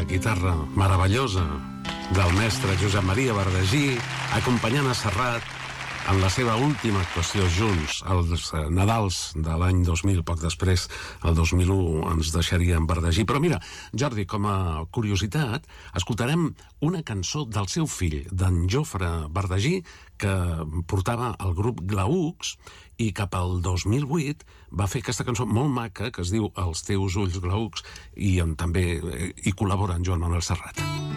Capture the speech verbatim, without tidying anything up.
guitarra meravellosa del mestre Josep Maria Verdagí, acompanyant a Serrat en la seva última actuació junts, als Nadals de l'any dos mil, poc després, el dos mil u, ens deixaria en Verdagí. Però mira, Jordi, com a curiositat, escoltarem una cançó del seu fill, d'en Jofre Verdagí, que portava el grup Glaucs, i cap al dos mil vuit va fer aquesta cançó molt maca que es diu Els teus ulls glaucs, i on també hi col·labora en Joan Manuel Serrat.